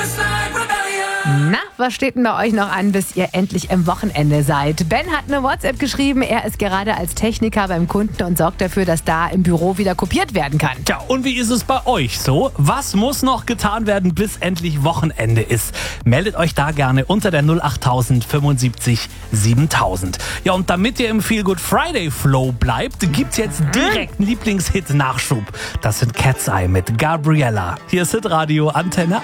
Na, was steht denn bei euch noch an, bis ihr endlich im Wochenende seid? Ben hat eine WhatsApp geschrieben, er ist gerade als Techniker beim Kunden und sorgt dafür, dass da im Büro wieder kopiert werden kann. Tja, und wie ist es bei euch so? Was muss noch getan werden, bis endlich Wochenende ist? Meldet euch da gerne unter der 08000 75 7000. Ja, und damit ihr im Feel Good Friday Flow bleibt, gibt's jetzt direkt einen Lieblingshit-Nachschub. Das sind Cat's Eye mit Gabriella. Hier ist Hitradio Antenne